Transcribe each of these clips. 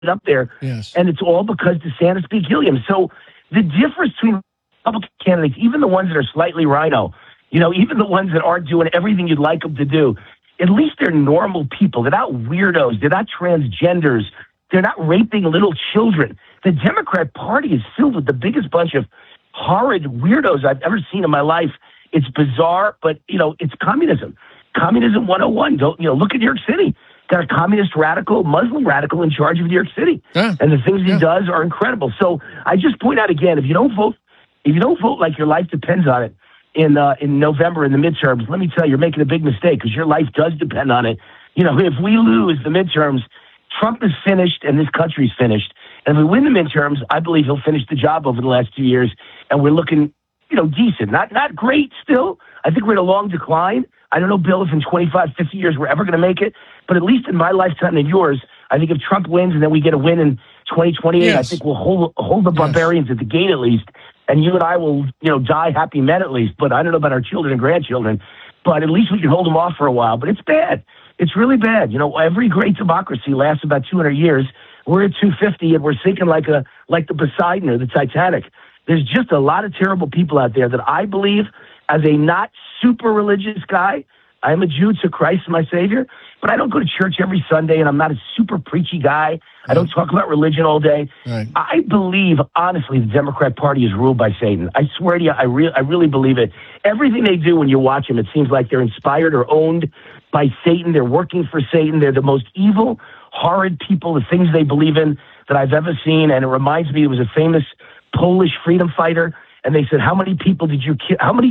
up there. Yes. And it's all because DeSantis beat Gilliam. So the difference between Republican candidates, even the ones that are slightly rhino, even the ones that aren't doing everything you'd like them to do, at least they're normal people. They're not weirdos. They're not transgenders. They're not raping little children. The Democrat Party is filled with the biggest bunch of horrid weirdos I've ever seen in my life. It's bizarre, but, it's communism. Communism 101. Look at New York City. Got a communist radical, Muslim radical in charge of New York City. Yeah. And the things he does are incredible. So I just point out again, if you don't vote like your life depends on it in November in the midterms, let me tell you, you're making a big mistake because your life does depend on it. If we lose the midterms, Trump is finished and this country's finished. And if we win the midterms, I believe he'll finish the job over the last 2 years. And we're looking, decent. Not great still. I think we're in a long decline. I don't know, Bill, if in 25, 50 years we're ever going to make it. But at least in my lifetime and yours, I think if Trump wins and then we get a win in 2028, yes. I think we'll hold the barbarians at the gate at least. And you and I will, die happy men at least. But I don't know about our children and grandchildren. But at least we can hold them off for a while. But it's bad. It's really bad. Every great democracy lasts about 200 years. We're at 250 and we're sinking like the Poseidon or the Titanic. There's just a lot of terrible people out there that I believe, as a not super religious guy, I'm a Jew to Christ, my Savior, but I don't go to church every Sunday and I'm not a super preachy guy. I don't talk about religion all day. Right. I believe, honestly, the Democrat Party is ruled by Satan. I swear to you, I really believe it. Everything they do when you watch them, it seems like they're inspired or owned by Satan. They're working for Satan. They're the most evil, horrid people, the things they believe in that I've ever seen. And it reminds me, there was a famous Polish freedom fighter, and they said, how many people did you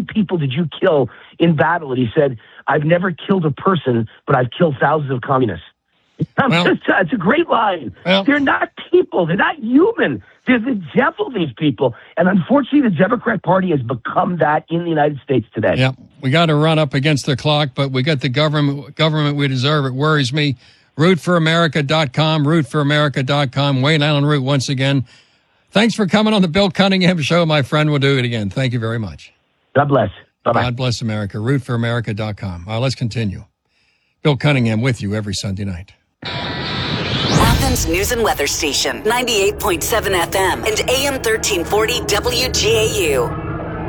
kill in battle? And he said, I've never killed a person, but I've killed thousands of communists. It's a great line. Well, they're not people. They're not human. They're the devil, these people. And unfortunately, the Democrat Party has become that in the United States today. Yeah, we got to run up against the clock, but we got the government we deserve. It worries me. RootForAmerica.com, RootForAmerica.com. Wayne Allen Root once again. Thanks for coming on the Bill Cunningham Show, my friend. We'll do it again. Thank you very much. God bless. Bye-bye. God bless America. RootForAmerica.com. All right, let's continue. Bill Cunningham with you every Sunday night. Athens News and Weather Station, 98.7 FM and AM 1340 WGAU.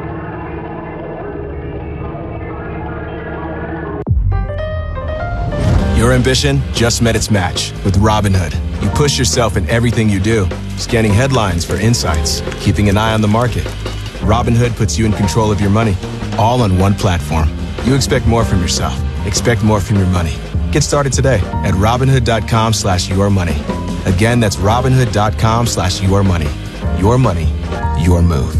Your ambition just met its match with Robinhood. You push yourself in everything you do, scanning headlines for insights, keeping an eye on the market. Robinhood puts you in control of your money, all on one platform. You expect more from yourself. Expect more from your money. Get started today at Robinhood.com/yourmoney. Again, that's Robinhood.com/yourmoney. Your money, your move.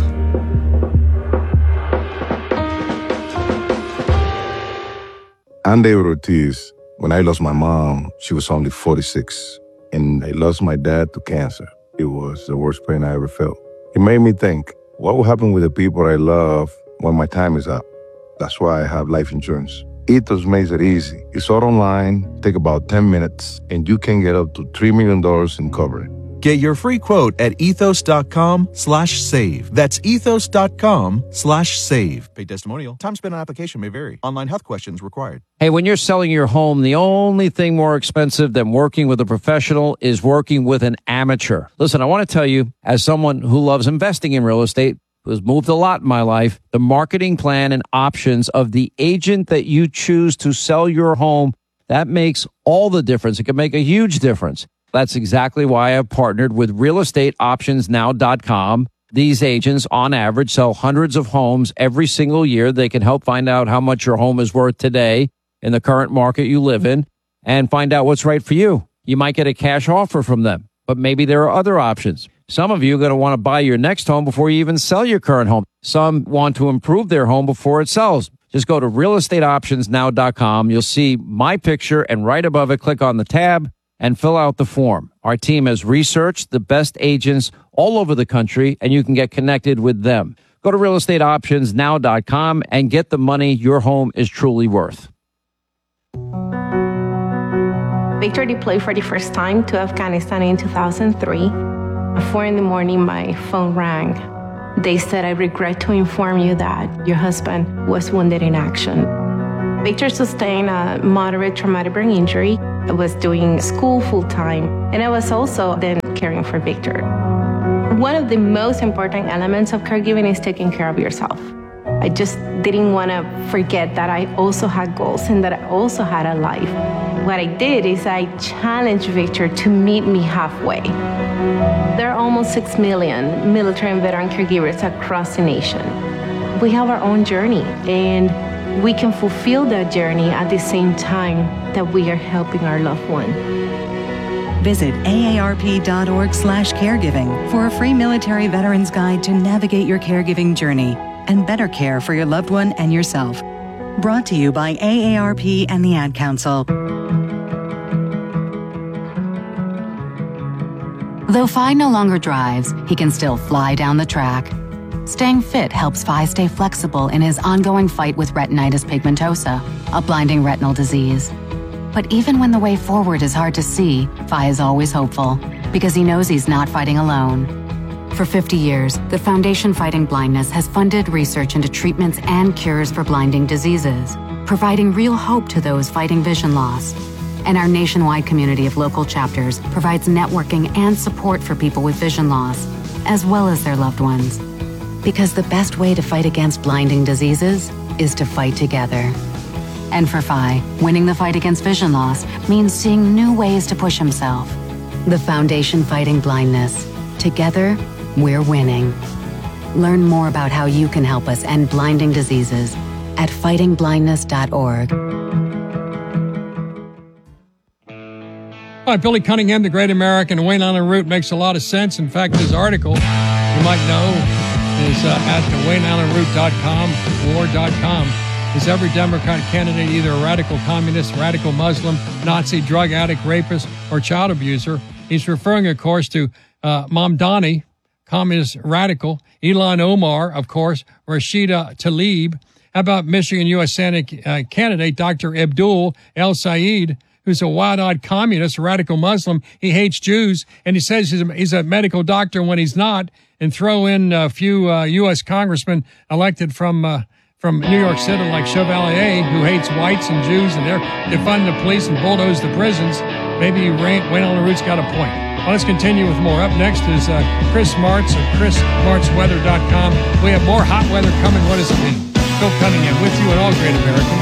I'm David Ortiz. When I lost my mom, she was only 46. And I lost my dad to cancer. It was the worst pain I ever felt. It made me think, what will happen with the people I love when my time is up? That's why I have life insurance. Ethos makes it easy. It's all online, take about 10 minutes, and you can get up to $3 million in coverage. Get your free quote at ethos.com/save. That's ethos.com/save. Paid testimonial. Time spent on application may vary. Online health questions required. Hey, when you're selling your home, the only thing more expensive than working with a professional is working with an amateur. Listen, I want to tell you, as someone who loves investing in real estate, who has moved a lot in my life, the marketing plan and options of the agent that you choose to sell your home, that makes all the difference. It can make a huge difference. That's exactly why I've partnered with realestateoptionsnow.com. These agents, on average, sell hundreds of homes every single year. They can help find out how much your home is worth today in the current market you live in and find out what's right for you. You might get a cash offer from them, but maybe there are other options. Some of you are going to want to buy your next home before you even sell your current home. Some want to improve their home before it sells. Just go to realestateoptionsnow.com. You'll see my picture, and right above it, click on the tab and fill out the form. Our team has researched the best agents all over the country, and you can get connected with them. Go to realestateoptionsnow.com and get the money your home is truly worth. Victor deployed for the first time to Afghanistan in 2003. At 4 a.m, my phone rang. They said, "I regret to inform you that your husband was wounded in action." Victor sustained a moderate traumatic brain injury. I was doing school full-time, and I was also then caring for Victor. One of the most important elements of caregiving is taking care of yourself. I just didn't want to forget that I also had goals and that I also had a life. What I did is I challenged Victor to meet me halfway. There are almost 6 million military and veteran caregivers across the nation. We have our own journey, and we can fulfill that journey at the same time that we are helping our loved one. Visit aarp.org/caregiving for a free military veterans guide to navigate your caregiving journey and better care for your loved one and yourself. Brought to you by AARP and the Ad Council. Though Phi no longer drives, he can still fly down the track. Staying fit helps Phi stay flexible in his ongoing fight with retinitis pigmentosa, a blinding retinal disease. But even when the way forward is hard to see, Phi is always hopeful, because he knows he's not fighting alone. For 50 years, the Foundation Fighting Blindness has funded research into treatments and cures for blinding diseases, providing real hope to those fighting vision loss. And our nationwide community of local chapters provides networking and support for people with vision loss, as well as their loved ones. Because the best way to fight against blinding diseases is to fight together. And for Phi, winning the fight against vision loss means seeing new ways to push himself. The Foundation Fighting Blindness. Together, we're winning. Learn more about how you can help us end blinding diseases at fightingblindness.org. All right, Billy Cunningham, the Great American Wayne Island Route, makes a lot of sense. In fact, his article, you might know, is at WayneIslandRoute.com or .com. Is every Democratic candidate either a radical communist, radical Muslim, Nazi, drug addict, rapist, or child abuser? He's referring, of course, to Mamdani, communist radical, Ilhan Omar, of course, Rashida Tlaib. How about Michigan U.S. Senate candidate Dr. Abdul El Sayed, who's a wild-eyed communist, radical Muslim? He hates Jews, and he says he's a medical doctor when he's not. And throw in a few U.S. congressmen elected from New York City, like Chevalier, who hates whites and Jews, and they're defunding the police and bulldoze the prisons. Maybe Wayne Island Route's got a point. Well, let's continue with more. Up next is Chris Martz of ChrisMartzWeather.com. We have more hot weather coming. What does it mean? Bill Cunningham with you at All Great Americans.